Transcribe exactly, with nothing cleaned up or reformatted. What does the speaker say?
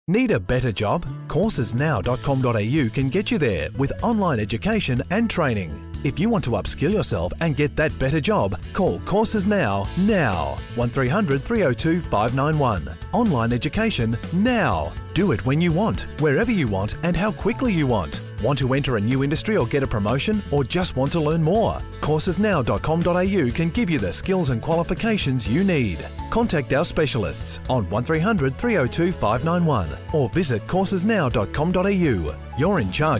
Need a better job? courses now dot com dot a u can get you there with online education and training. If you want to upskill yourself and get that better job, call Courses Now, now. one three hundred, three oh two, five nine one. Online education now. Do it when you want, wherever you want, and how quickly you want. Want to enter a new industry or get a promotion, or just want to learn more? courses now dot com dot a u can give you the skills and qualifications you need. Contact our specialists on one three hundred, three oh two, five nine one or visit courses now dot com dot a u. You're in charge